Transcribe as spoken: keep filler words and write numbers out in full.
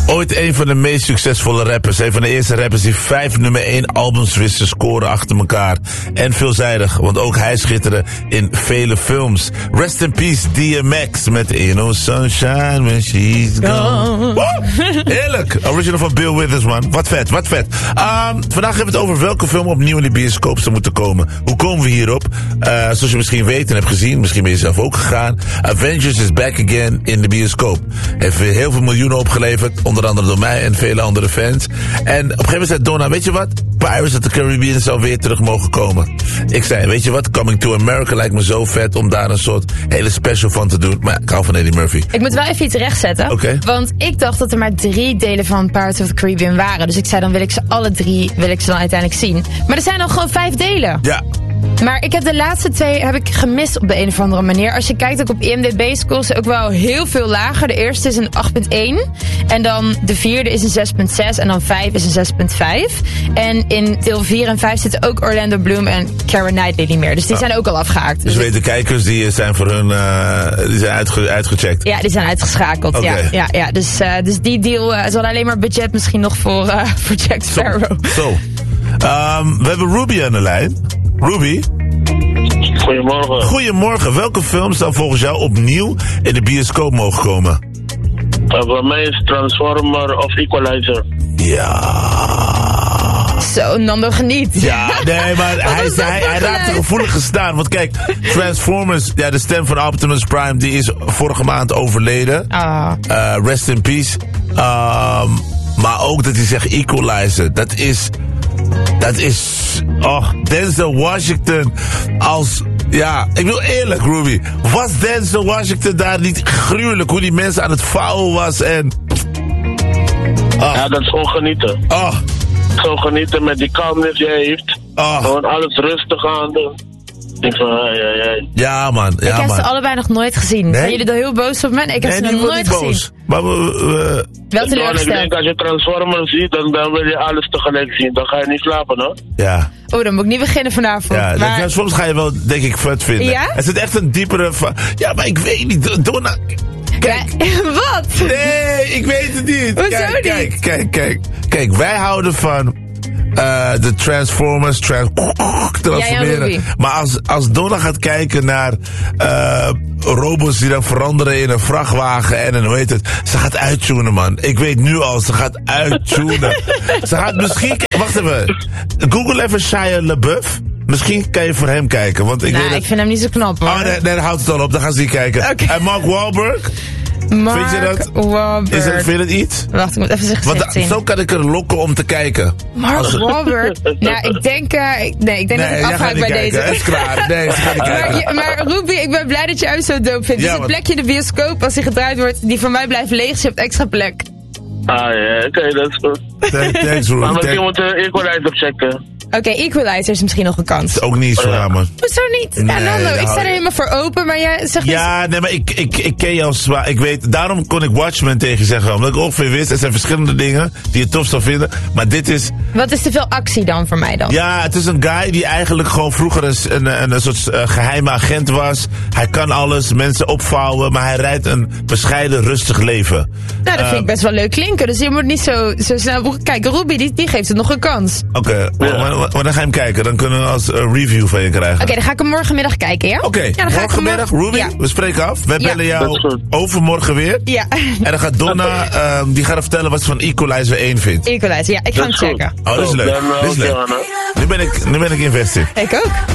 Ooit een van de meest succesvolle rappers. Een van de eerste rappers die vijf nummer één albums wist te scoren achter elkaar. En veelzijdig, want ook hij schitterde in vele films. Rest in peace D M X met Ain't No Sunshine When She's Gone. Woe! Heerlijk. Original van Bill Withers, man. Wat vet, wat vet. Um, vandaag hebben we het over welke film opnieuw in de bioscoop zou moeten komen. Hoe komen we hierop? Uh, zoals je misschien weet en hebt gezien, misschien ben je zelf ook gegaan. Avengers is back again in de bioscoop. Heeft weer heel veel miljoenen opgeleverd. Onder andere door mij en vele andere fans. En op een gegeven moment zei Donna, weet je wat? Pirates of the Caribbean zou weer terug mogen komen. Ik zei, weet je wat? Coming to America lijkt me zo vet om daar een soort hele special van te doen. Maar ik hou van Eddie Murphy. Ik moet wel even iets rechtzetten. Oké. Okay. Want ik dacht dat er maar drie delen van Pirates of the Caribbean waren. Dus ik zei, dan wil ik ze alle drie, wil ik ze dan uiteindelijk zien. Maar er zijn al gewoon vijf delen. Ja. Maar ik heb de laatste twee heb ik gemist op de een of andere manier. Als je kijkt ook op I M D B scores ze ook wel heel veel lager. De eerste is een acht komma één. En dan de vierde is een zes komma zes. En dan vijf is een zes komma vijf. En in deel vier en vijf zitten ook Orlando Bloom en Keira Knightley niet meer. Dus die oh. zijn ook al afgehaakt. Dus, dus weten kijkers die zijn voor hun uh, die zijn uitge- uitgecheckt? Ja, die zijn uitgeschakeld. Okay. Ja, ja, ja. Dus, uh, dus die deal uh, zal alleen maar budget misschien nog voor, uh, voor Jack Sparrow. Zo. So. Um, we hebben Ruby aan de lijn. Ruby? Goedemorgen. Goedemorgen. Welke film zou volgens jou opnieuw in de bioscoop mogen komen? Uh, voor mij is Transformer of Equalizer. Ja. Zo, Nando geniet. Ja, nee, maar hij, hij, hij raakte gevoelig gestaan. Want kijk, Transformers, ja, de stem van Optimus Prime, die is vorige maand overleden. Ah. Uh, rest in peace. Um, maar ook dat hij zegt Equalizer. Dat is... Dat is... Oh, Denzel Washington als... Ja, ik wil eerlijk, Ruby. Was Denzel Washington daar niet gruwelijk? Hoe die mensen aan het vouwen was en... Oh. Ja, dat is gewoon genieten. Oh. Gewoon genieten met die calmness die hij heeft. Oh. Gewoon alles rustig aan doen. Ik denk van, hey, hey, hey. Ja, man. Ja, ik heb man. ze allebei nog nooit gezien. Nee? Zijn jullie dan heel boos op me? Ik heb nee, ze nog nooit gezien. Boos. Maar we... we Wel teleurgesteld. Ik denk, als je Transformers ziet, dan, dan wil je alles tegelijk zien. Dan ga je niet slapen, hoor. Ja. Oh, dan moet ik niet beginnen vanavond. Ja, maar... Transformers ga je wel, denk ik, vet vinden. Ja? Het zit echt een diepere... Va- ja, maar ik weet niet. Donna... Kijk. Ja, wat? Nee, ik weet het niet. Hoezo kijk, niet? Kijk, kijk, kijk. Kijk, wij houden van... Uh, de Transformers, trans- transformeren. Ja, ja, maar als, als Donna gaat kijken naar uh, robots die dan veranderen in een vrachtwagen en, en hoe heet het, ze gaat uittunen, man. Ik weet nu al, ze gaat uittunen. Ze gaat misschien... Wacht even. Google even Shia LaBeouf. Misschien kan je voor hem kijken. Want ik, nou, weet ik dat... vind hem niet zo knap, hoor. Oh, nee, nee, dan houdt het al op. Dan gaan ze niet kijken. Okay. En Mark Wahlberg... Mark Vind je dat? Wahlberg. Is het, vind je het iets? Wacht, ik moet even zijn gezicht Want zien. zo kan ik er lokken om te kijken. Mark Als... Wahlberg? Nou, ik denk... Uh, ik, nee, ik denk nee, dat ik afhaak bij kijken. deze. Het is klaar. Nee, ze gaan niet kijken. Maar, maar Ruby, ik ben blij dat je hem zo dope vindt. Ja, dus het plekje in de bioscoop, als hij gedraaid wordt, die voor mij blijft leeg, dus je hebt extra plek. Ah ja, oké, okay, dat is goed. Thanks, Ruby. Maar misschien moeten we Equalizer checken. Oké, okay, Equalizer is misschien nog een kans. Is ook niet zo raar, man. Hoezo niet? Nee, ja, Nando, ik sta er helemaal voor open, maar jij zegt... Ja, dus... nee, maar ik, ik, ik ken jou zwaar. Ik weet, daarom kon ik Watchmen tegen je zeggen. Omdat ik ongeveer wist, er zijn verschillende dingen die je tof zou vinden. Maar dit is... Wat is te veel actie dan voor mij dan? Ja, het is een guy die eigenlijk gewoon vroeger een, een, een, een soort uh, geheime agent was. Hij kan alles, mensen opvouwen, maar hij rijdt een bescheiden, rustig leven. Nou, dat uh, vind ik best wel leuk klinken. Dus je moet niet zo, zo snel... Kijk, Ruby, die, die geeft het nog een kans. Oké, okay, ja. maar, maar, maar dan ga je hem kijken. Dan kunnen we als uh, review van je krijgen. Oké, okay, dan ga ik hem morgenmiddag kijken, ja? Oké, okay. ja, morgenmiddag, morgen... Ruby, ja. We spreken af. Wij ja. bellen jou overmorgen weer. Ja. En dan gaat Donna, uh, die gaat vertellen wat ze van Equalizer één vindt. Equalizer, ja, ik ga hem checken. Oh, dat is leuk. Dat is leuk. Nu ben ik, nu ben ik invested. Ik ook.